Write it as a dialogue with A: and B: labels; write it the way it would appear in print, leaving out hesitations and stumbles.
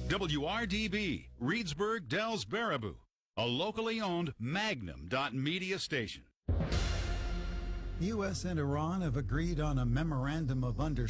A: WRDB, Reedsburg, Dells, Baraboo, a locally owned Magnum.media station.
B: U.S. and Iran have agreed on a memorandum of understanding